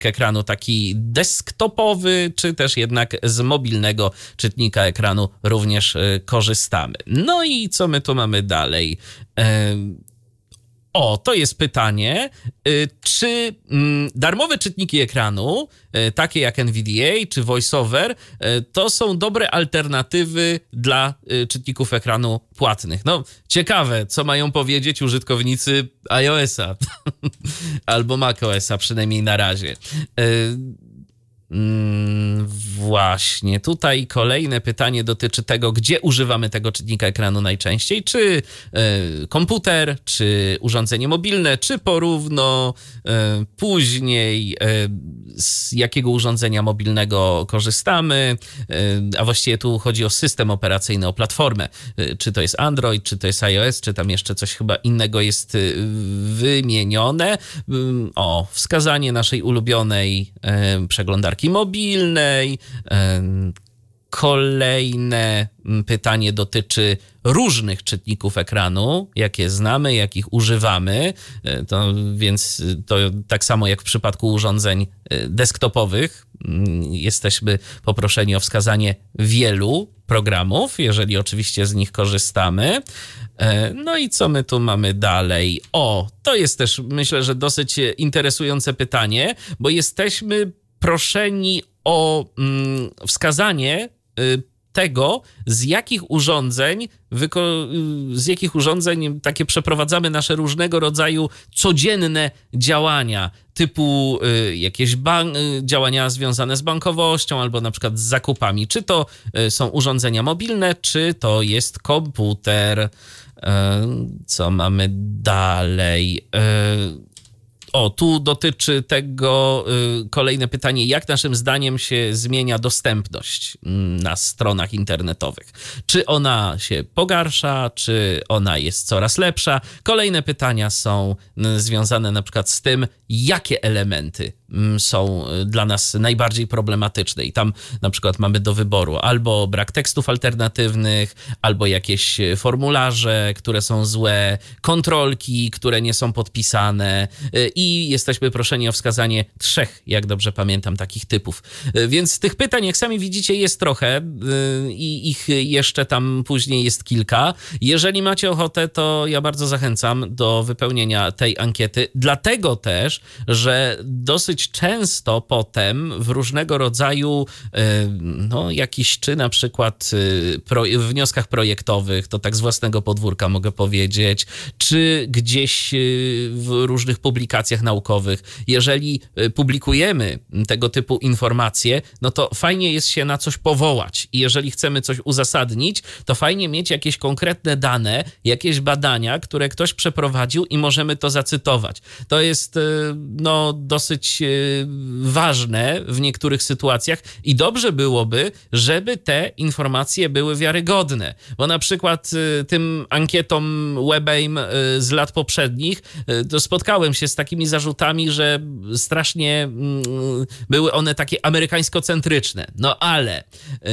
ekranu taki desktopowy, czy też jednak z mobilnego czytnika ekranu również korzystamy. No i co my tu mamy dalej? To jest pytanie, czy darmowe czytniki ekranu, takie jak NVDA czy VoiceOver, to są dobre alternatywy dla czytników ekranu płatnych? No, ciekawe, co mają powiedzieć użytkownicy iOS-a albo macOS-a, przynajmniej na razie. Właśnie, tutaj kolejne pytanie dotyczy tego, gdzie używamy tego czytnika ekranu najczęściej, czy komputer, czy urządzenie mobilne, czy porówno, później z jakiego urządzenia mobilnego korzystamy, a właściwie tu chodzi o system operacyjny, o platformę, czy to jest Android, czy to jest iOS, czy tam jeszcze coś chyba innego jest wymienione. Wskazanie naszej ulubionej przeglądarki mobilnej. Kolejne pytanie dotyczy różnych czytników ekranu, jakie znamy, jakich używamy. Więc to tak samo jak w przypadku urządzeń desktopowych, jesteśmy poproszeni o wskazanie wielu programów, jeżeli oczywiście z nich korzystamy. No i co my tu mamy dalej? To jest też, myślę, że dosyć interesujące pytanie, bo jesteśmy proszeni o wskazanie tego, z jakich urządzeń takie przeprowadzamy nasze różnego rodzaju codzienne działania, typu jakieś działania związane z bankowością albo na przykład z zakupami. Czy to są urządzenia mobilne, czy to jest komputer. Co mamy dalej? Tu dotyczy tego kolejne pytanie, jak naszym zdaniem się zmienia dostępność na stronach internetowych. Czy ona się pogarsza, czy ona jest coraz lepsza? Kolejne pytania są związane na przykład z tym, jakie elementy są dla nas najbardziej problematyczne. I tam na przykład mamy do wyboru albo brak tekstów alternatywnych, albo jakieś formularze, które są złe, kontrolki, które nie są podpisane i jesteśmy proszeni o wskazanie 3, jak dobrze pamiętam, takich typów. Więc tych pytań, jak sami widzicie, jest trochę i ich jeszcze tam później jest kilka. Jeżeli macie ochotę, to ja bardzo zachęcam do wypełnienia tej ankiety, dlatego też, że dosyć często potem w różnego rodzaju jakichś, czy na przykład wnioskach projektowych, to tak z własnego podwórka mogę powiedzieć, czy gdzieś w różnych publikacjach naukowych, jeżeli publikujemy tego typu informacje, no to fajnie jest się na coś powołać i jeżeli chcemy coś uzasadnić, to fajnie mieć jakieś konkretne dane, jakieś badania, które ktoś przeprowadził i możemy to zacytować. To jest dosyć ważne w niektórych sytuacjach i dobrze byłoby, żeby te informacje były wiarygodne, bo na przykład tym ankietom WebAIM z lat poprzednich to spotkałem się z takimi zarzutami, że strasznie były one takie amerykańsko-centryczne. No ale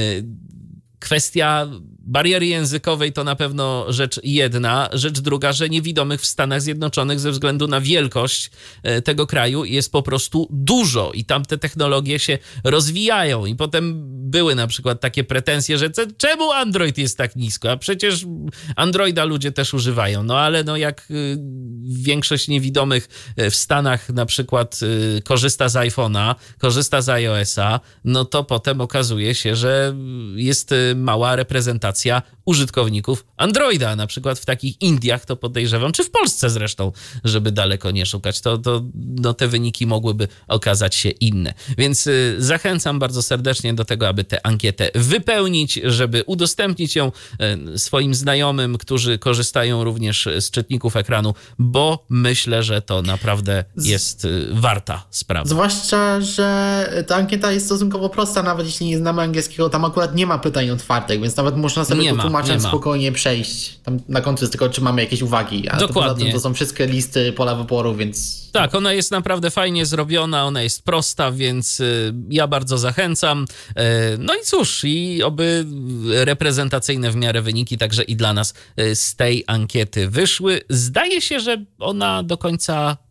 kwestia bariery językowej to na pewno rzecz jedna. Rzecz druga, że niewidomych w Stanach Zjednoczonych ze względu na wielkość tego kraju jest po prostu dużo i tam te technologie się rozwijają i potem były na przykład takie pretensje, że czemu Android jest tak nisko, a przecież Androida ludzie też używają. No ale jak większość niewidomych w Stanach na przykład korzysta z iPhone'a, korzysta z iOS-a, no to potem okazuje się, że jest mała reprezentacja użytkowników Androida, na przykład w takich Indiach, to podejrzewam, czy w Polsce zresztą, żeby daleko nie szukać, to te wyniki mogłyby okazać się inne. Więc zachęcam bardzo serdecznie do tego, aby tę ankietę wypełnić, żeby udostępnić ją swoim znajomym, którzy korzystają również z czytników ekranu, bo myślę, że to naprawdę jest warta sprawa. Zwłaszcza, że ta ankieta jest stosunkowo prosta, nawet jeśli nie znamy angielskiego, tam akurat nie ma pytań otwartych, więc nawet można sobie to tłumaczem spokojnie przejść. Tam na końcu jest tylko, czy mamy jakieś uwagi. A dokładnie. To są wszystkie listy pola wyboru, więc... Tak, ona jest naprawdę fajnie zrobiona, ona jest prosta, więc ja bardzo zachęcam. No i cóż, i oby reprezentacyjne w miarę wyniki także i dla nas z tej ankiety wyszły. Zdaje się, że ona do końca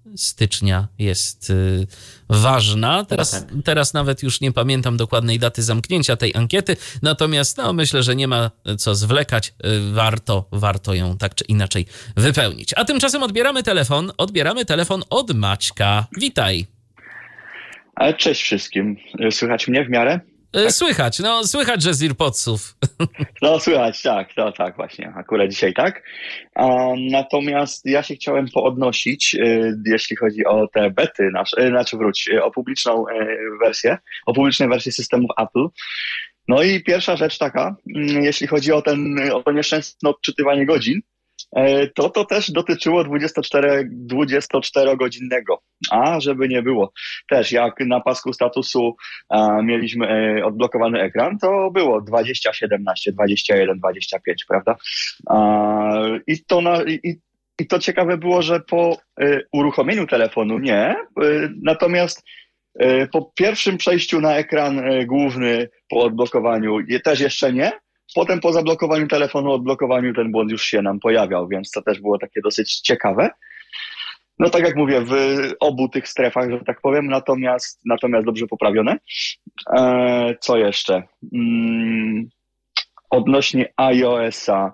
stycznia jest ważna. Teraz nawet już nie pamiętam dokładnej daty zamknięcia tej ankiety, natomiast myślę, że nie ma co zwlekać. Warto ją tak czy inaczej wypełnić. A tymczasem odbieramy telefon od Maćka. Witaj. Cześć wszystkim. Słychać mnie w miarę? Tak? Słychać, że z AirPodsów. No słychać, tak właśnie, akurat dzisiaj tak. Natomiast ja się chciałem poodnosić, jeśli chodzi o te bety nasze, o publiczną wersję, o publiczne wersje systemów Apple. No i pierwsza rzecz taka, jeśli chodzi o to nieszczęsne odczytywanie godzin, to też dotyczyło 24-godzinnego. A żeby nie było, też jak na pasku statusu mieliśmy odblokowany ekran, to było 20, 17, 21, 25, prawda? I to ciekawe było, że po uruchomieniu telefonu nie, natomiast po pierwszym przejściu na ekran główny po odblokowaniu też jeszcze nie. Potem po zablokowaniu telefonu, odblokowaniu ten błąd już się nam pojawiał, więc to też było takie dosyć ciekawe. No tak jak mówię, w obu tych strefach, że tak powiem, natomiast dobrze poprawione. Co jeszcze? Odnośnie iOS-a.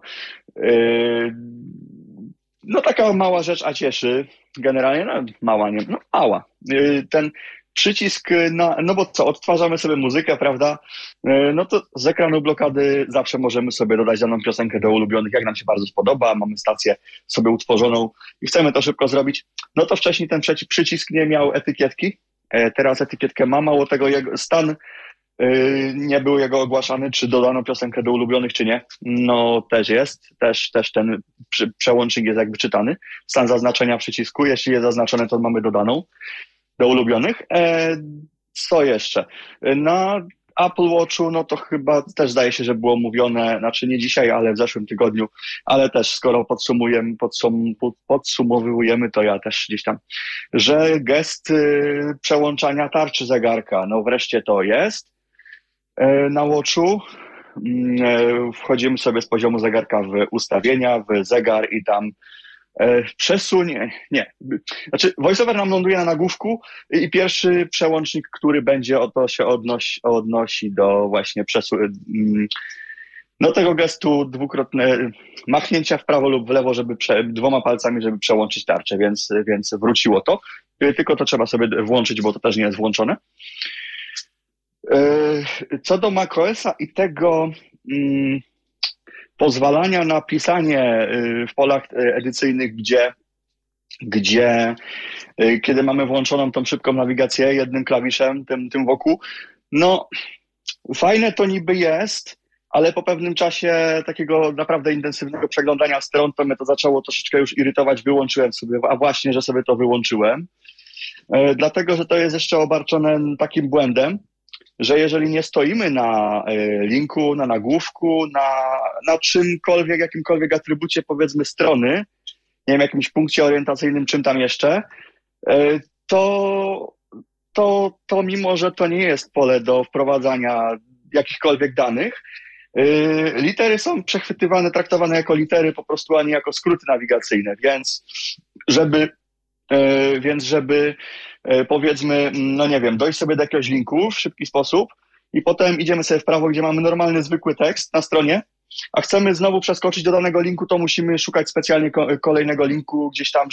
No taka mała rzecz, a cieszy. Generalnie, mała. Ten przycisk no bo co, odtwarzamy sobie muzykę, prawda? No to z ekranu blokady zawsze możemy sobie dodać daną piosenkę do ulubionych, jak nam się bardzo spodoba, mamy stację sobie utworzoną i chcemy to szybko zrobić. No to wcześniej ten przycisk nie miał etykietki, teraz etykietkę ma, mało tego jego stan nie był jego ogłaszany, czy dodano piosenkę do ulubionych, czy nie. No też jest, też ten przełącznik jest jakby czytany. Stan zaznaczenia przycisku, jeśli jest zaznaczone, to mamy dodaną do ulubionych. Co jeszcze? Na Apple Watchu, no to chyba też zdaje się, że było mówione, znaczy nie dzisiaj, ale w zeszłym tygodniu, ale też skoro podsumowujemy, to ja też gdzieś tam, że gest przełączania tarczy zegarka, no wreszcie to jest na Watchu. Wchodzimy sobie z poziomu zegarka w ustawienia, w zegar i tam Znaczy VoiceOver nam ląduje na nagłówku i pierwszy przełącznik, który będzie odnosi do właśnie tego gestu machnięcia w prawo lub w lewo, żeby dwoma palcami, żeby przełączyć tarczę, więc wróciło to. Tylko to trzeba sobie włączyć, bo to też nie jest włączone. Co do macOSa i tego pozwalania na pisanie w polach edycyjnych, gdzie kiedy mamy włączoną tą szybką nawigację jednym klawiszem, tym wokół, no fajne to niby jest, ale po pewnym czasie takiego naprawdę intensywnego przeglądania stron, to mnie to zaczęło troszeczkę już irytować, wyłączyłem sobie, a właśnie, że sobie to wyłączyłem, dlatego, że to jest jeszcze obarczone takim błędem, że jeżeli nie stoimy na linku, na nagłówku, na czymkolwiek, jakimkolwiek atrybucie, powiedzmy, strony, nie wiem, jakimś punkcie orientacyjnym, czym tam jeszcze, to mimo, że to nie jest pole do wprowadzania jakichkolwiek danych, litery są przechwytywane, traktowane jako litery po prostu, a nie jako skróty nawigacyjne, więc żeby powiedzmy, no nie wiem, dojść sobie do jakiegoś linku w szybki sposób i potem idziemy sobie w prawo, gdzie mamy normalny, zwykły tekst na stronie, a chcemy znowu przeskoczyć do danego linku, to musimy szukać specjalnie kolejnego linku gdzieś tam,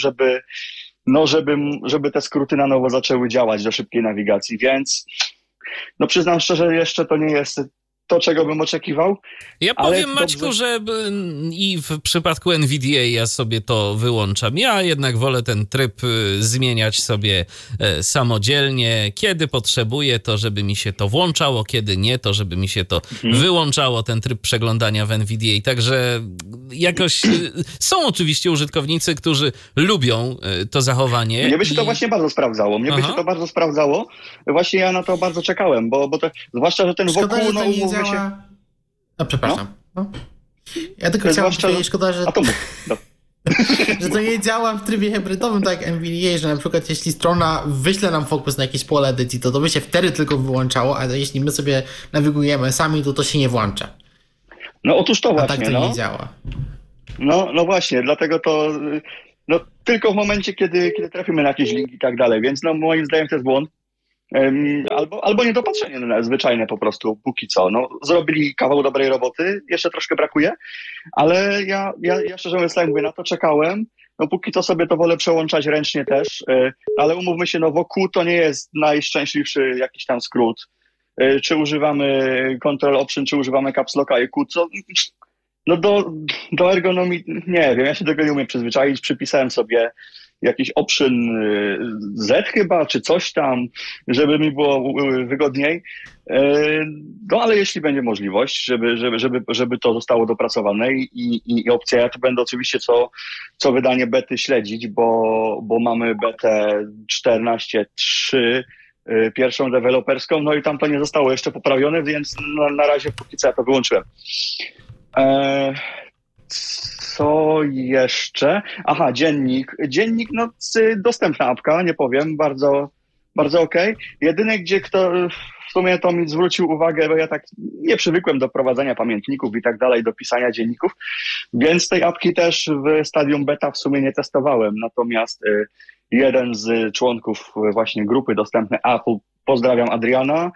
żeby te skróty na nowo zaczęły działać do szybkiej nawigacji, więc no przyznam szczerze, jeszcze to nie jest to, czego bym oczekiwał. Ja powiem, Maćku, że i w przypadku NVDA ja sobie to wyłączam. Ja jednak wolę ten tryb zmieniać sobie samodzielnie. Kiedy potrzebuję, to żeby mi się to włączało, kiedy nie, to żeby mi się to wyłączało, ten tryb przeglądania w NVDA. Także jakoś są oczywiście użytkownicy, którzy lubią to zachowanie. Mnie by się to właśnie bardzo sprawdzało. Właśnie ja na to bardzo czekałem, bo to, zwłaszcza, że ten wokół, no umówmy się... No przepraszam. No. Ja tylko chciałem powiedzieć, szkoda, że... że to nie działa w trybie hybrydowym, tak jak NVDA, że na przykład jeśli strona wyśle nam fokus na jakieś pole edycji, to by się wtedy tylko wyłączało, a jeśli my sobie nawigujemy sami, to się nie włącza. No otóż to właśnie, a tak to nie działa. No właśnie, dlatego to... no tylko w momencie, kiedy trafimy na jakieś linki i tak dalej, więc no moim zdaniem to jest błąd. Albo niedopatrzenie zwyczajne po prostu, póki co. No, zrobili kawał dobrej roboty, jeszcze troszkę brakuje, ale ja szczerze mówiąc, mówię, na to czekałem. No póki co sobie to wolę przełączać ręcznie też, ale umówmy się, no wokół to nie jest najszczęśliwszy jakiś tam skrót. Czy używamy Control Option, czy używamy Caps Locka i Q, co... No do ergonomii, nie wiem, ja się do tego nie umiem przyzwyczaić, przypisałem sobie jakiś option Z chyba, czy coś tam, żeby mi było wygodniej. No ale jeśli będzie możliwość, żeby to zostało dopracowane i opcja, ja tu będę oczywiście co wydanie bety śledzić, bo mamy betę 14.3, pierwszą deweloperską, no i tam to nie zostało jeszcze poprawione, więc na razie póki co ja to wyłączyłem. Co jeszcze? Aha, dziennik. Dziennik, no dostępna apka, nie powiem, bardzo, bardzo okej. Jedyne, gdzie kto w sumie to mi zwrócił uwagę, bo ja tak nie przywykłem do prowadzenia pamiętników i tak dalej, do pisania dzienników, więc tej apki też w stadium beta w sumie nie testowałem. Natomiast jeden z członków właśnie grupy dostępnej Apple, pozdrawiam Adriana,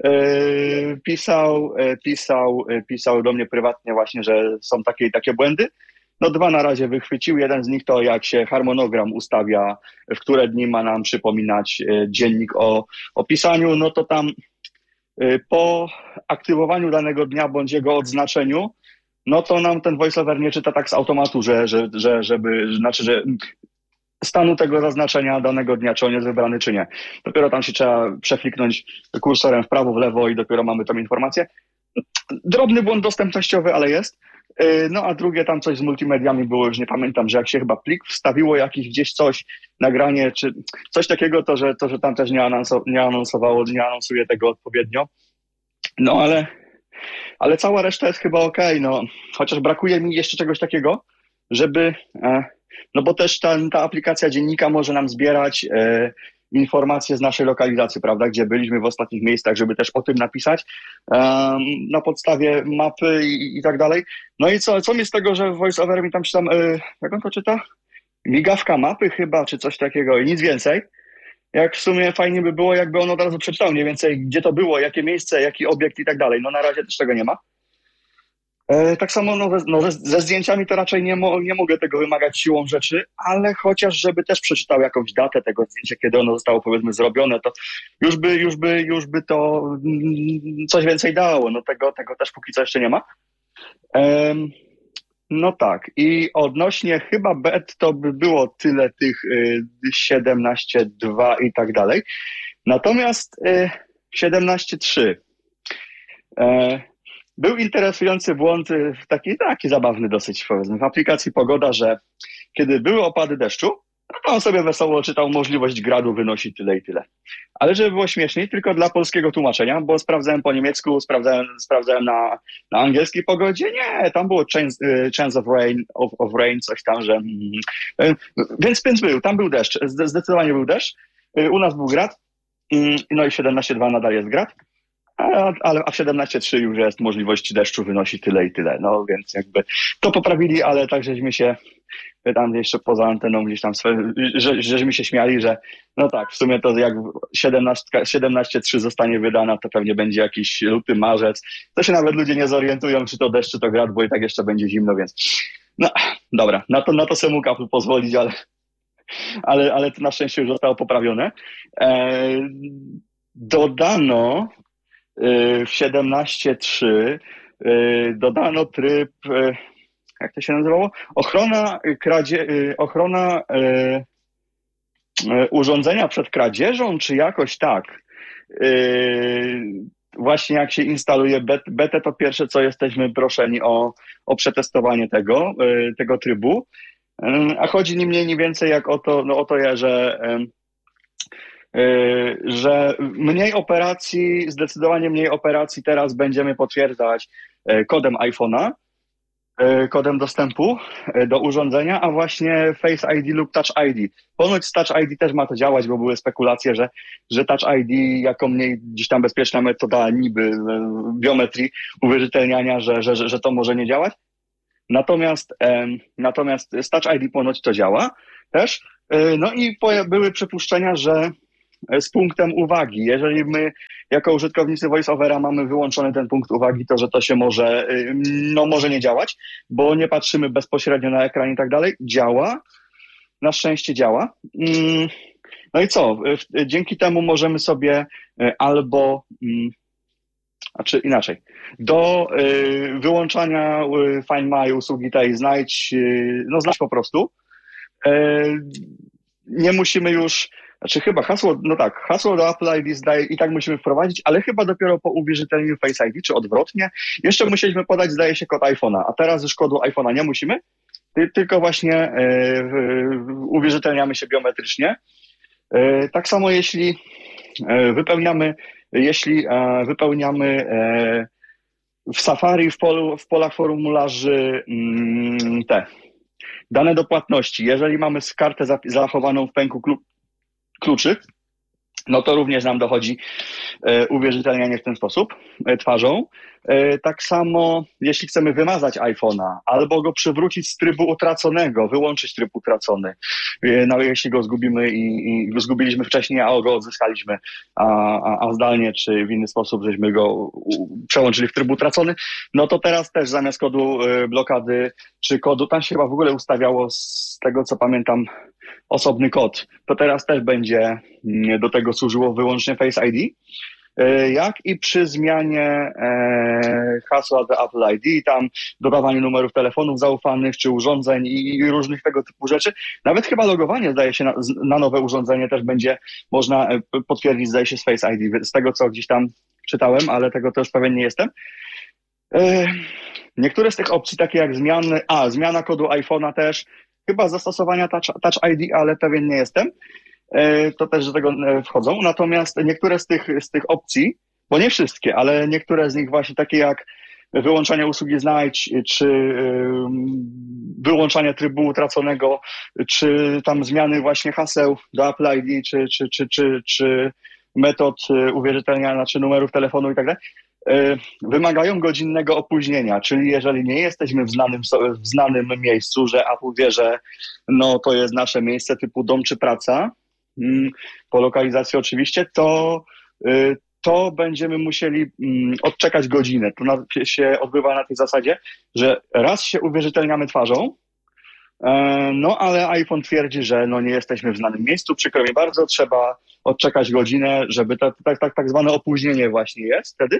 pisał do mnie prywatnie właśnie, że są takie i takie błędy. No 2 na razie wychwycił. Jeden z nich to jak się harmonogram ustawia, w które dni ma nam przypominać dziennik o pisaniu, no to tam po aktywowaniu danego dnia bądź jego odznaczeniu, no to nam ten voiceover nie czyta tak z automatu, że stanu tego zaznaczenia danego dnia, czy on jest wybrany, czy nie. Dopiero tam się trzeba przekliknąć kursorem w prawo, w lewo i dopiero mamy tą informację. Drobny błąd dostępnościowy, ale jest. No a drugie tam coś z multimediami było, już nie pamiętam, że jak się chyba plik wstawiło jakiś gdzieś coś, nagranie, czy coś takiego, to że tam też nie anonsuje tego odpowiednio. No ale cała reszta jest chyba okej, no. Chociaż brakuje mi jeszcze czegoś takiego, żeby... No bo też ta aplikacja dziennika może nam zbierać informacje z naszej lokalizacji, prawda, gdzie byliśmy w ostatnich miejscach, żeby też o tym napisać na podstawie mapy i tak dalej. No i co mi z tego, że VoiceOver mi tam czytam, jak on to czyta? Migawka mapy chyba, czy coś takiego i nic więcej. Jak w sumie fajnie by było, jakby on od razu przeczytał mniej więcej, gdzie to było, jakie miejsce, jaki obiekt i tak dalej. No na razie też tego nie ma. Tak samo ze zdjęciami to raczej nie mogę tego wymagać siłą rzeczy, ale chociaż żeby też przeczytał jakąś datę tego zdjęcia, kiedy ono zostało powiedzmy zrobione, to już by to coś więcej dało. No tego też póki co jeszcze nie ma. No tak, i odnośnie chyba bet to by było tyle tych 17.2 i tak dalej. Natomiast 17.3 był interesujący błąd, taki zabawny dosyć, powiedzmy, w aplikacji Pogoda, że kiedy były opady deszczu, no to on sobie wesoło czytał możliwość gradu wynosi tyle i tyle. Ale żeby było śmieszniej, tylko dla polskiego tłumaczenia, bo sprawdzałem po niemiecku, sprawdzałem na angielskiej pogodzie, nie, tam było chance of rain, coś tam, że... Więc tam był deszcz, zdecydowanie był deszcz, u nas był grad, no i 17.2 nadal jest grad. A w 17.3 już jest możliwość deszczu wynosi tyle i tyle. No więc jakby to poprawili, ale tak żeśmy się tam jeszcze poza anteną gdzieś tam, żeśmy się śmiali, że no tak, w sumie to jak 17.3 zostanie wydana, to pewnie będzie jakiś luty, marzec. To się nawet ludzie nie zorientują, czy to deszcz, czy to grad, bo i tak jeszcze będzie zimno, więc no dobra, na to sobie mógł Apple pozwolić, ale to na szczęście już zostało poprawione. Dodano w 17.3 dodano tryb, jak to się nazywało? Ochrona urządzenia przed kradzieżą, czy jakoś tak. Właśnie jak się instaluje betę, to pierwsze co jesteśmy proszeni o przetestowanie tego trybu. A chodzi ni mniej, ni więcej jak o to, że zdecydowanie mniej operacji teraz będziemy potwierdzać kodem iPhone'a, kodem dostępu do urządzenia, a właśnie Face ID lub Touch ID. Ponoć z Touch ID też ma to działać, bo były spekulacje, że Touch ID jako mniej gdzieś tam bezpieczna metoda niby biometrii uwierzytelniania, że to może nie działać. Natomiast z Touch ID ponoć to działa też. No i były przypuszczenia, że z punktem uwagi, jeżeli my jako użytkownicy VoiceOvera mamy wyłączony ten punkt uwagi, to że to się może nie działać, bo nie patrzymy bezpośrednio na ekran i tak dalej. Działa. Na szczęście działa. No i co? Dzięki temu możemy sobie albo, znaczy inaczej, do wyłączania Find My, usługi tej znajdź po prostu. Nie musimy już, znaczy chyba hasło do Apple ID i tak musimy wprowadzić, ale chyba dopiero po uwierzytelnieniu Face ID, czy odwrotnie. Jeszcze musieliśmy podać, zdaje się, kod iPhone'a, a teraz już kodu iPhone'a nie musimy, tylko właśnie uwierzytelniamy się biometrycznie. Tak samo jeśli wypełniamy w Safari w polach formularzy te dane do płatności, jeżeli mamy kartę zachowaną w pęku kluczy, no to również nam dochodzi uwierzytelnianie w ten sposób twarzą. Tak samo jeśli chcemy wymazać iPhone'a albo go przywrócić z trybu utraconego, wyłączyć tryb utracony, no jeśli go zgubimy i go zgubiliśmy wcześniej, a go odzyskaliśmy, a zdalnie czy w inny sposób żeśmy go przełączyli w tryb utracony, no to teraz też zamiast kodu blokady czy kodu, tam się chyba w ogóle ustawiało z tego co pamiętam osobny kod, to teraz też będzie do tego służyło wyłącznie Face ID. Jak i przy zmianie hasła do Apple ID, tam dodawaniu numerów telefonów zaufanych czy urządzeń i różnych tego typu rzeczy. Nawet chyba logowanie, zdaje się, na nowe urządzenie też będzie można potwierdzić, zdaje się, z Face ID. Z tego, co gdzieś tam czytałem, ale tego też pewien nie jestem. Niektóre z tych opcji, takie jak zmiana kodu iPhone'a też, chyba zastosowania Touch ID, ale pewien nie jestem. To też do tego wchodzą. Natomiast niektóre z tych opcji, bo nie wszystkie, ale niektóre z nich właśnie takie jak wyłączanie usługi znajdź, czy wyłączanie trybu utraconego, czy tam zmiany właśnie haseł do Apple ID, czy metod uwierzytelniania, czy numerów telefonu i tak dalej, wymagają godzinnego opóźnienia, czyli jeżeli nie jesteśmy w znanym miejscu, że Apple wie, że no to jest nasze miejsce typu dom czy praca, po lokalizacji oczywiście, to będziemy musieli odczekać godzinę. To się odbywa na tej zasadzie, że raz się uwierzytelniamy twarzą, no ale iPhone twierdzi, że no nie jesteśmy w znanym miejscu, przykro mi bardzo, trzeba odczekać godzinę, żeby tak zwane opóźnienie właśnie jest wtedy.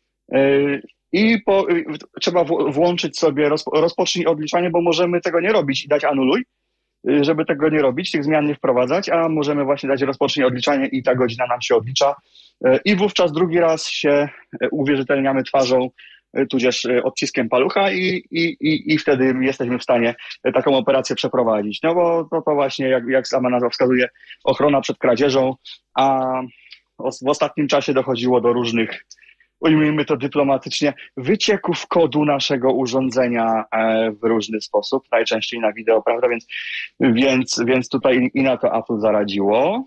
Trzeba włączyć sobie rozpocznij odliczanie, bo możemy tego nie robić i dać anuluj, żeby tego nie robić, tych zmian nie wprowadzać, a możemy właśnie dać rozpocznij odliczanie i ta godzina nam się odlicza i wówczas drugi raz się uwierzytelniamy twarzą, tudzież odciskiem palucha i wtedy jesteśmy w stanie taką operację przeprowadzić. No bo to właśnie, jak sama nazwa wskazuje, ochrona przed kradzieżą, a w ostatnim czasie dochodziło do różnych, ujmijmy to dyplomatycznie, wycieków kodu naszego urządzenia w różny sposób, najczęściej na wideo, prawda? Więc tutaj i na to Apple zaradziło.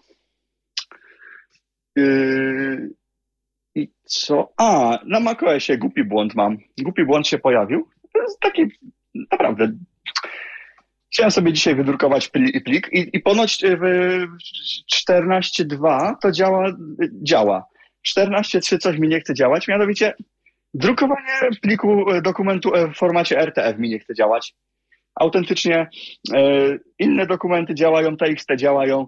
I co? Na macOSie głupi błąd mam. Głupi błąd się pojawił. To jest taki naprawdę... Chciałem sobie dzisiaj wydrukować plik i ponoć w 14.2 to działa. 14.3 coś mi nie chce działać, mianowicie drukowanie dokumentu w formacie RTF mi nie chce działać. Autentycznie inne dokumenty działają, TXT działają,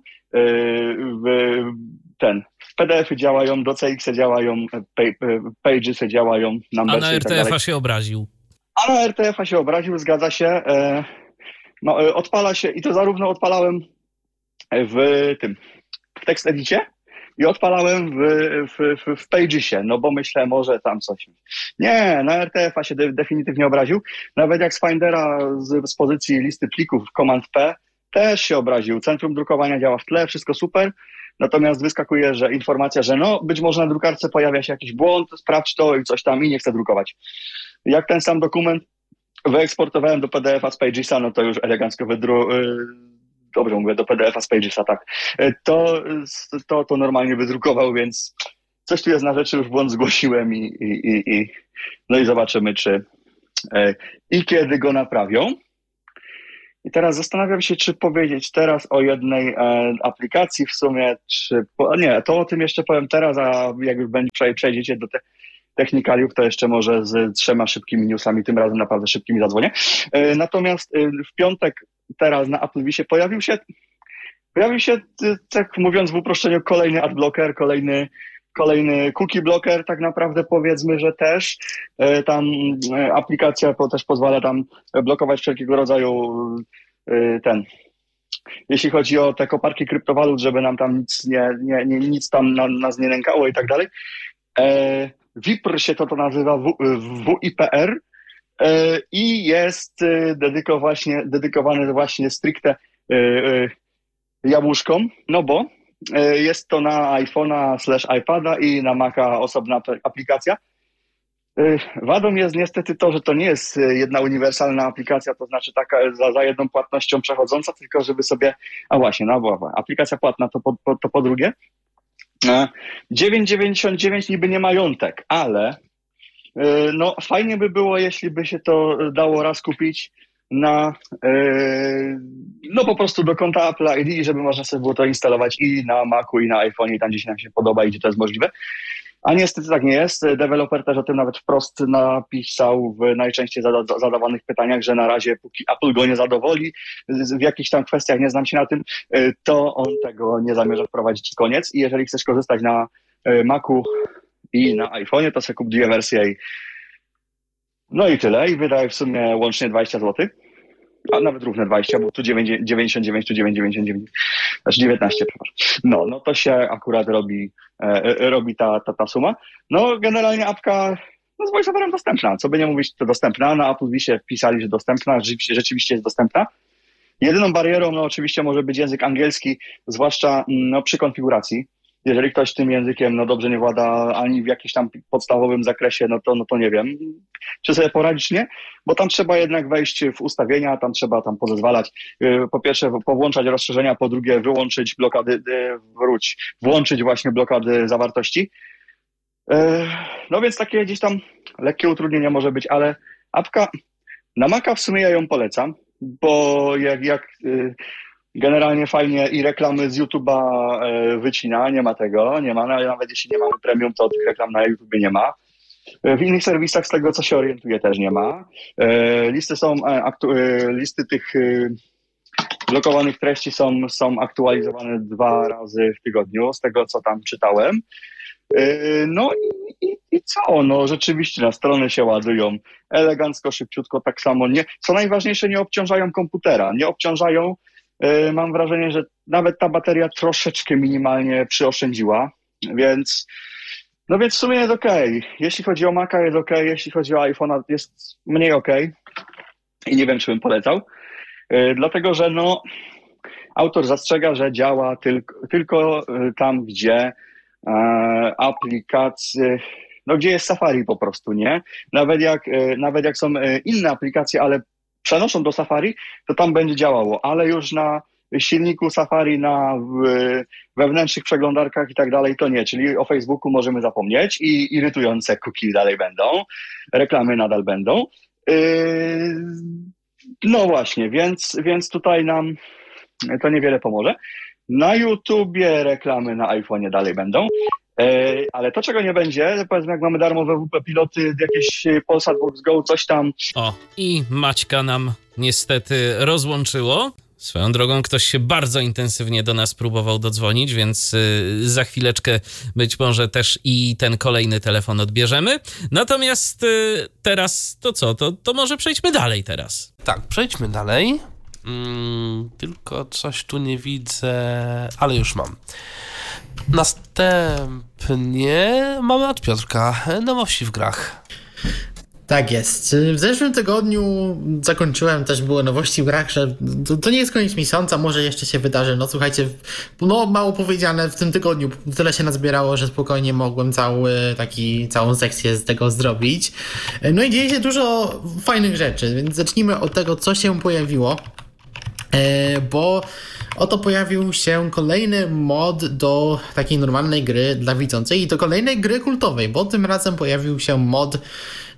w PDF-y działają, do CX działają, Pagesy działają, Numbersy. A na RTF-a się obraził. A na RTF-a się obraził, zgadza się. Odpala się i to zarówno odpalałem w tekst edicie i odpalałem w Pagesie, no bo myślę, może tam coś. Nie, na RTF-a się definitywnie obraził. Nawet jak z Findera z pozycji listy plików Command P też się obraził. Centrum drukowania działa w tle, wszystko super. Natomiast wyskakuje, że informacja, że no być może na drukarce pojawia się jakiś błąd, sprawdź to i coś tam i nie chcę drukować. Jak ten sam dokument wyeksportowałem do PDF-a z Pagesa, no to już elegancko dobrze mówię, do PDF-a z Pagesa, tak. To normalnie wydrukował, więc coś tu jest na rzeczy, już błąd zgłosiłem no i zobaczymy, i kiedy go naprawią. I teraz zastanawiam się, czy powiedzieć teraz o jednej aplikacji w sumie, nie, to o tym jeszcze powiem teraz, a jak już przejdziecie do technikaliów, to jeszcze może z 3 szybkimi newsami, tym razem naprawdę szybkimi zadzwonię. Natomiast w piątek teraz na AppleVisie pojawił się, tak mówiąc w uproszczeniu, kolejny adblocker, kolejny cookie blocker, tak naprawdę powiedzmy, że też tam aplikacja też pozwala tam blokować wszelkiego rodzaju jeśli chodzi o te koparki kryptowalut, żeby nam tam nic tam nas nie nękało i tak dalej. WIPR się to nazywa, WIPR, i jest dedykowany właśnie stricte jabłuszkom, no bo jest to na iPhone'a / iPada i na Maca osobna aplikacja. Wadą jest niestety to, że to nie jest jedna uniwersalna aplikacja, to znaczy taka za jedną płatnością przechodząca, tylko żeby sobie, aplikacja płatna to po drugie. 9,99 niby nie majątek, ale no fajnie by było, jeśli by się to dało raz kupić no po prostu do konta Apple ID, żeby można sobie było to instalować i na Macu, i na iPhone, i tam gdzieś nam się podoba i gdzie to jest możliwe. A niestety tak nie jest. Deweloper też o tym nawet wprost napisał w najczęściej zadawanych pytaniach, że na razie póki Apple go nie zadowoli, w jakichś tam kwestiach nie znam się na tym, to on tego nie zamierza wprowadzić i koniec. I jeżeli chcesz korzystać na Macu i na iPhone'ie, to sobie kup 2 wersje no i tyle. I wydaje w sumie łącznie 20 zł. A nawet równe 20, bo tu 99, tu 9,99, znaczy 19, przepraszam. No to się akurat robi ta suma. No generalnie apka z VoiceOverem dostępna, co by nie mówić, to dostępna. Na AppleVisie wpisali, że dostępna, rzeczywiście jest dostępna. Jedyną barierą oczywiście może być język angielski, zwłaszcza przy konfiguracji. Jeżeli ktoś tym językiem dobrze nie włada ani w jakimś tam podstawowym zakresie, no to nie wiem, czy sobie poradzić, nie? Bo tam trzeba jednak wejść w ustawienia, tam trzeba pozezwalać. Po pierwsze powłączać rozszerzenia, po drugie wyłączyć blokady, włączyć właśnie blokady zawartości. No więc takie gdzieś tam lekkie utrudnienia może być, ale apka na Maca w sumie ja ją polecam, bo jak generalnie fajnie i reklamy z YouTube'a wycina, nie ma tego, nawet jeśli nie mamy premium, to tych reklam na YouTubie nie ma. W innych serwisach z tego, co się orientuje, też nie ma. Listy tych blokowanych treści są aktualizowane 2 razy w tygodniu, z tego, co tam czytałem. No i co? No rzeczywiście na strony się ładują elegancko, szybciutko, tak samo. Co najważniejsze, nie obciążają komputera, nie obciążają. Mam wrażenie, że nawet ta bateria troszeczkę minimalnie przyoszczędziła, więc w sumie jest okej. Jeśli chodzi o Maca jest okej, jeśli chodzi o iPhone'a jest mniej okej i nie wiem, czy bym polecał, dlatego że autor zastrzega, że działa tylko tam, gdzie aplikacje, gdzie jest Safari po prostu, nie? Nawet jak są inne aplikacje, ale przenoszą do Safari, to tam będzie działało, ale już na silniku Safari, na wewnętrznych przeglądarkach i tak dalej, to nie. Czyli o Facebooku możemy zapomnieć i irytujące cookie dalej będą, reklamy nadal będą. No właśnie, więc tutaj nam to niewiele pomoże. Na YouTubie reklamy na iPhone'ie dalej będą. Ale to, czego nie będzie, powiedzmy, jak mamy darmowe WP piloty, jakieś Polsat Box Go, coś tam. O, i Maćka nam niestety rozłączyło. Swoją drogą ktoś się bardzo intensywnie do nas próbował dodzwonić, więc za chwileczkę być może też i ten kolejny telefon odbierzemy. Natomiast teraz to co? To może przejdźmy dalej teraz. Tak, przejdźmy dalej. Tylko coś tu nie widzę, ale już mam. Następnie mamy od Piotrka nowości w grach. Tak jest. W zeszłym tygodniu zakończyłem, też były nowości w grach, że to nie jest koniec miesiąca, może jeszcze się wydarzy. No słuchajcie, mało powiedziane w tym tygodniu, tyle się nazbierało, że spokojnie mogłem całą sekcję z tego zrobić. No i dzieje się dużo fajnych rzeczy, więc zacznijmy od tego, co się pojawiło, bo oto pojawił się kolejny mod do takiej normalnej gry dla widzących i to kolejnej gry kultowej, bo tym razem pojawił się mod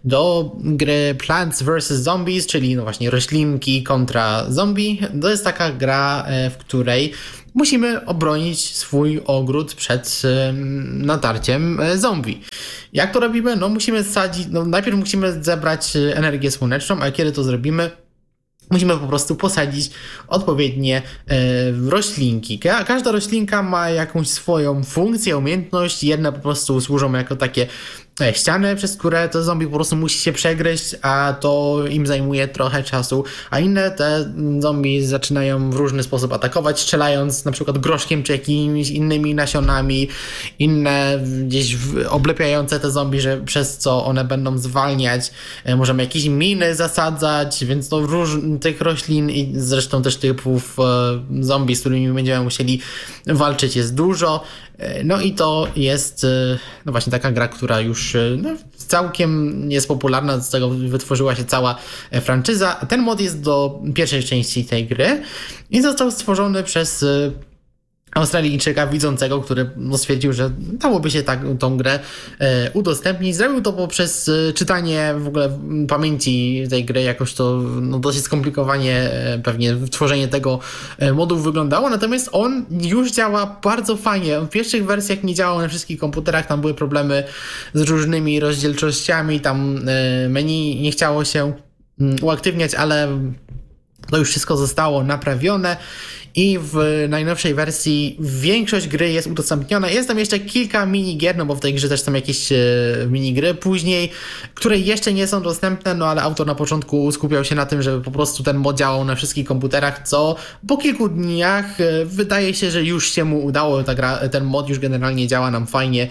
do gry Plants vs. Zombies, czyli no właśnie roślinki kontra zombie. To jest taka gra, w której musimy obronić swój ogród przed natarciem zombie. Jak to robimy? No musimy sadzić, najpierw musimy zebrać energię słoneczną, a kiedy to zrobimy, musimy po prostu posadzić odpowiednie roślinki. Każda roślinka ma jakąś swoją funkcję, umiejętność. Jedne po prostu służą jako takie ściany, przez które to zombie po prostu musi się przegryźć, a to im zajmuje trochę czasu, a inne te zombie zaczynają w różny sposób atakować, strzelając na przykład groszkiem czy jakimiś innymi nasionami, inne gdzieś oblepiające te zombie, że przez co one będą zwalniać. Możemy jakieś miny zasadzać, więc to tych roślin i zresztą też typów zombie, z którymi będziemy musieli walczyć, jest dużo. No i to jest no właśnie taka gra, która już całkiem jest popularna, z tego wytworzyła się cała franczyza. Ten mod jest do pierwszej części tej gry i został stworzony przez Australijczyka widzącego, który stwierdził, że dałoby się tą grę udostępnić. Zrobił to poprzez czytanie w ogóle pamięci tej gry, jakoś to dosyć skomplikowanie pewnie tworzenie tego modu wyglądało, natomiast on już działa bardzo fajnie. W pierwszych wersjach nie działał na wszystkich komputerach, tam były problemy z różnymi rozdzielczościami, tam menu nie chciało się uaktywniać, ale to już wszystko zostało naprawione. I w najnowszej wersji większość gry jest udostępniona. Jest tam jeszcze kilka minigier, no bo w tej grze też są jakieś minigry później, które jeszcze nie są dostępne, no ale autor na początku skupiał się na tym, żeby po prostu ten mod działał na wszystkich komputerach, co po kilku dniach wydaje się, że już się mu udało. Ten mod już generalnie działa nam fajnie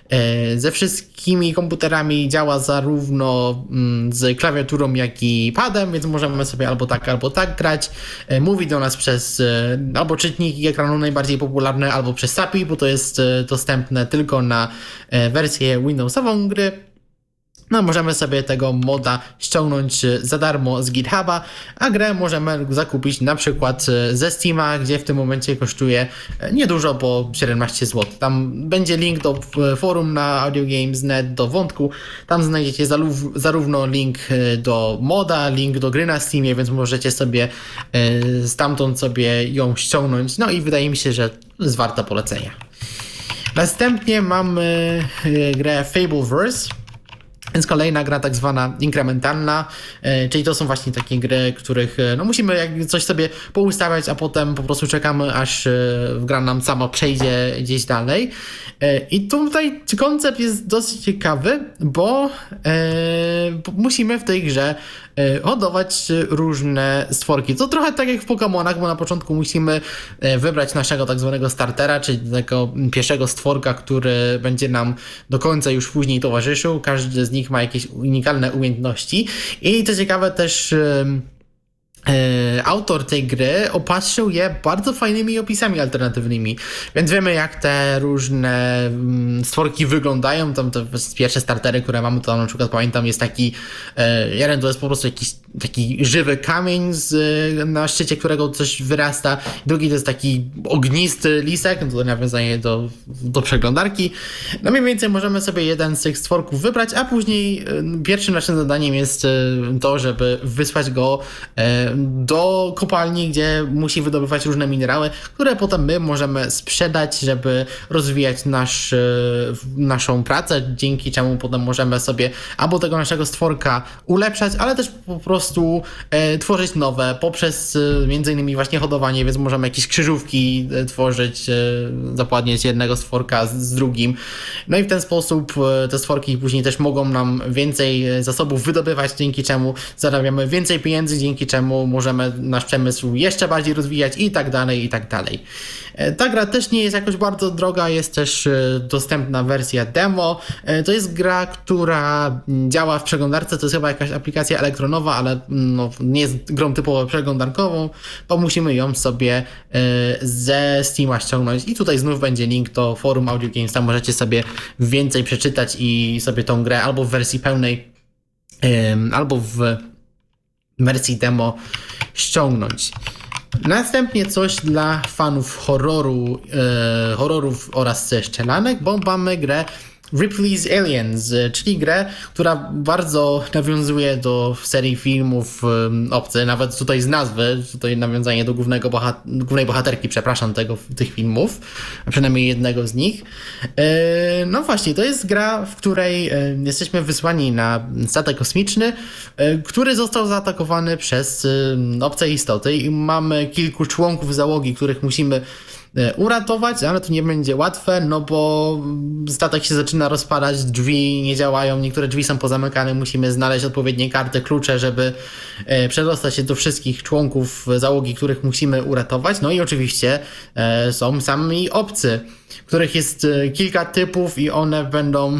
ze wszystkimi komputerami, działa zarówno z klawiaturą, jak i padem, więc możemy sobie albo tak grać. Mówi do nas przez albo czytniki ekranu najbardziej popularne, albo przez SAPI, bo to jest dostępne tylko na wersję Windowsową gry. No, możemy sobie tego moda ściągnąć za darmo z GitHuba, a grę możemy zakupić na przykład ze Steama, gdzie w tym momencie kosztuje niedużo, bo 17 zł. Tam będzie link do forum na AudioGames.net, do wątku. Tam znajdziecie zarówno link do moda, link do gry na Steamie, więc możecie sobie stamtąd sobie ją ściągnąć. No i wydaje mi się, że jest warta polecenia. Następnie mamy grę Fableverse. Więc kolejna gra tak zwana inkrementalna, czyli to są właśnie takie gry, których musimy coś sobie poustawiać, a potem po prostu czekamy, aż gra nam sama przejdzie gdzieś dalej. I tutaj koncept jest dosyć ciekawy, bo musimy w tej grze hodować różne stworki. To trochę tak jak w Pokemonach, bo na początku musimy wybrać naszego tak zwanego startera, czyli tego pierwszego stworka, który będzie nam do końca już później towarzyszył. Każdy z nich ma jakieś unikalne umiejętności. I co ciekawe też autor tej gry opatrzył je bardzo fajnymi opisami alternatywnymi, więc wiemy jak te różne stworki wyglądają. Tam te pierwsze startery, które mamy, to na przykład pamiętam jest taki jeden to jest po prostu jakiś taki żywy kamień na szczycie którego coś wyrasta, drugi to jest taki ognisty lisek, to nawiązanie do przeglądarki. No mniej więcej możemy sobie jeden z tych stworków wybrać, a później pierwszym naszym zadaniem jest to, żeby wysłać go do kopalni, gdzie musi wydobywać różne minerały, które potem my możemy sprzedać, żeby rozwijać naszą pracę, dzięki czemu potem możemy sobie albo tego naszego stworka ulepszać, ale też po prostu tworzyć nowe poprzez między innymi właśnie hodowanie, więc możemy jakieś krzyżówki tworzyć, zapładniać jednego stworka z drugim. No i w ten sposób te stworki później też mogą nam więcej zasobów wydobywać, dzięki czemu zarabiamy więcej pieniędzy, dzięki czemu możemy nasz przemysł jeszcze bardziej rozwijać i tak dalej, i tak dalej. Ta gra też nie jest jakoś bardzo droga, jest też dostępna wersja demo. To jest gra, która działa w przeglądarce, to jest chyba jakaś aplikacja elektronowa, ale nie jest grą typowo przeglądarkową, bo musimy ją sobie ze Steama ściągnąć i tutaj znów będzie link do forum Audio Games, tam możecie sobie więcej przeczytać i sobie tą grę albo w wersji pełnej, albo w wersji demo ściągnąć. Następnie coś dla fanów horrorów oraz strzelanek, bo mamy grę Ripley's Aliens, czyli grę, która bardzo nawiązuje do serii filmów Obcy, nawet tutaj z nazwy, tutaj nawiązanie do głównej bohaterki, tych filmów, a przynajmniej jednego z nich. No właśnie, to jest gra, w której jesteśmy wysłani na statek kosmiczny, który został zaatakowany przez obce istoty i mamy kilku członków załogi, których musimy uratować, ale to nie będzie łatwe, no bo statek się zaczyna rozpadać, drzwi nie działają, niektóre drzwi są pozamykane, musimy znaleźć odpowiednie karty, klucze, żeby przedostać się do wszystkich członków załogi, których musimy uratować. No i oczywiście są sami obcy, których jest kilka typów i one będą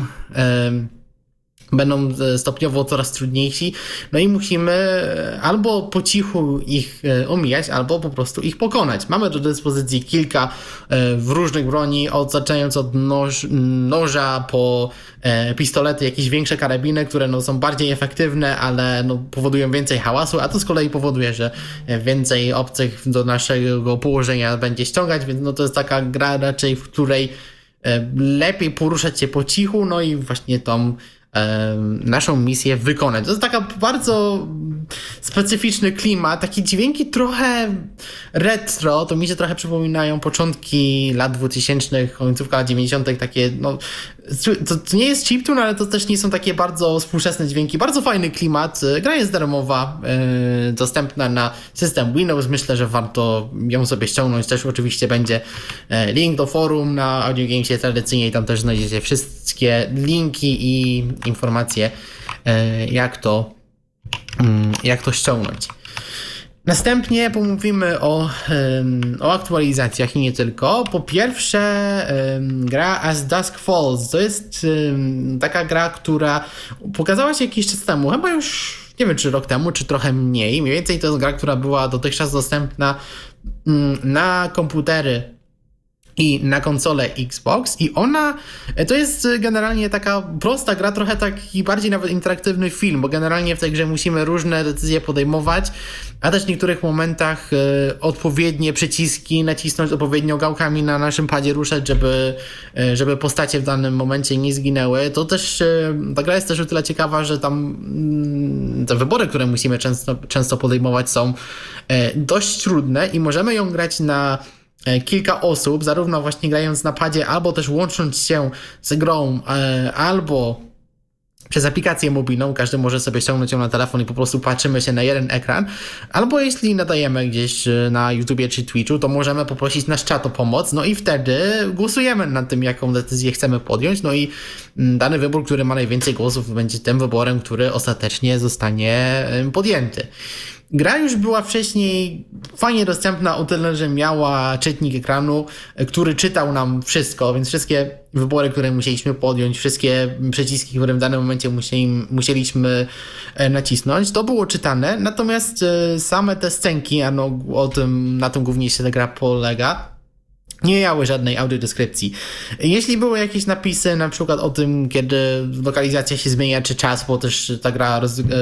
stopniowo coraz trudniejsi, no i musimy albo po cichu ich omijać, albo po prostu ich pokonać. Mamy do dyspozycji kilka różnych broni, zaczynając od noża po pistolety, jakieś większe karabiny, które no, są bardziej efektywne, ale no, powodują więcej hałasu, a to z kolei powoduje, że więcej obcych do naszego położenia będzie ściągać, więc no, to jest taka gra raczej, w której lepiej poruszać się po cichu, no i właśnie tą naszą misję wykonać. To jest taka bardzo specyficzny klimat, takie dźwięki trochę retro, to mi się trochę przypominają początki lat 2000, końcówka lat 90, takie, no, to nie jest chiptune, ale to też nie są takie bardzo współczesne dźwięki. Bardzo fajny klimat. Gra jest darmowa, dostępna na system Windows. Myślę, że warto ją sobie ściągnąć. Też oczywiście będzie link do forum na Audio Gamesie tradycyjnie i tam też znajdziecie wszystkie linki i informacje, jak to ściągnąć. Następnie pomówimy o aktualizacjach i nie tylko. Po pierwsze, gra As Dusk Falls. To jest taka gra, która pokazała się jakiś czas temu, chyba już nie wiem, czy rok temu, czy trochę mniej. Mniej więcej to jest gra, która była dotychczas dostępna na komputery i na konsolę Xbox i ona to jest generalnie taka prosta gra, trochę taki bardziej nawet interaktywny film, bo generalnie w tej grze musimy różne decyzje podejmować, a też w niektórych momentach odpowiednie przyciski nacisnąć, odpowiednio gałkami na naszym padzie ruszać, żeby postacie w danym momencie nie zginęły. To też ta gra jest też o tyle ciekawa, że tam te wybory, które musimy często podejmować, są dość trudne i możemy ją grać na kilka osób, zarówno właśnie grając na padzie, albo też łącząc się z grą, albo przez aplikację mobilną, każdy może sobie ściągnąć ją na telefon i po prostu patrzymy się na jeden ekran, albo jeśli nadajemy gdzieś na YouTubie czy Twitchu, to możemy poprosić nasz czat o pomoc, no i wtedy głosujemy nad tym, jaką decyzję chcemy podjąć, no i dany wybór, który ma najwięcej głosów, będzie tym wyborem, który ostatecznie zostanie podjęty. Gra już była wcześniej fajnie dostępna o tyle, że miała czytnik ekranu, który czytał nam wszystko, więc wszystkie wybory, które musieliśmy podjąć, wszystkie przyciski, które w danym momencie musieliśmy nacisnąć, to było czytane, natomiast same te scenki, na tym głównie się ta gra polega, nie miały żadnej audiodeskrypcji. Jeśli były jakieś napisy na przykład o tym, kiedy lokalizacja się zmienia, czy czas, bo też ta gra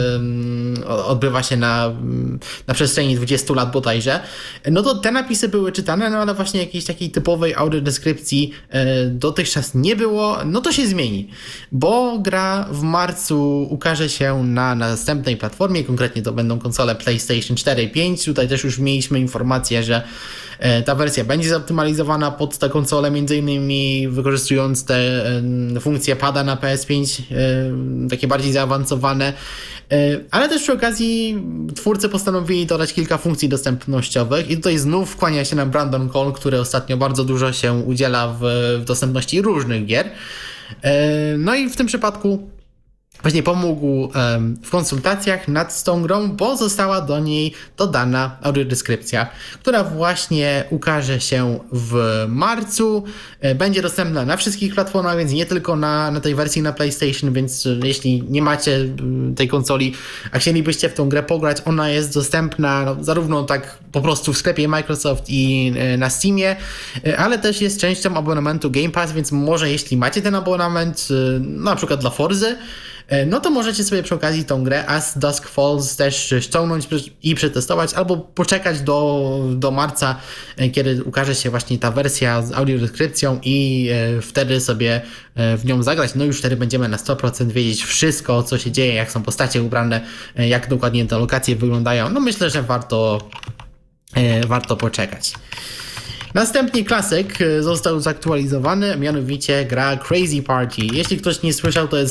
odbywa się na przestrzeni 20 lat bodajże, no to te napisy były czytane, no ale właśnie jakiejś takiej typowej audiodeskrypcji dotychczas nie było, no to się zmieni, bo gra w marcu ukaże się na następnej platformie, konkretnie to będą konsole PlayStation 4 i 5, tutaj też już mieliśmy informację, że ta wersja będzie zoptymalizowana pod tę konsolę, między innymi wykorzystując te funkcje pada na PS5, takie bardziej zaawansowane, ale też przy okazji twórcy postanowili dodać kilka funkcji dostępnościowych i tutaj znów kłania się nam Brandon Cole, który ostatnio bardzo dużo się udziela w dostępności różnych gier. No i w tym przypadku właśnie pomógł w konsultacjach nad tą grą, bo została do niej dodana audiodeskrypcja, która właśnie ukaże się w marcu. Będzie dostępna na wszystkich platformach, więc nie tylko na tej wersji na PlayStation, więc jeśli nie macie tej konsoli, a chcielibyście w tą grę pograć, ona jest dostępna zarówno tak po prostu w sklepie Microsoft i na Steamie, ale też jest częścią abonamentu Game Pass, więc może jeśli macie ten abonament, na przykład dla Forzy, no to możecie sobie przy okazji tą grę As Dusk Falls też ściągnąć i przetestować, albo poczekać do marca, kiedy ukaże się właśnie ta wersja z audiodeskrypcją i wtedy sobie w nią zagrać. No już wtedy będziemy na 100% wiedzieć wszystko, co się dzieje, jak są postacie ubrane, jak dokładnie te lokacje wyglądają. No myślę, że warto poczekać. Następnie klasyk został zaktualizowany, mianowicie gra Crazy Party. Jeśli ktoś nie słyszał, to jest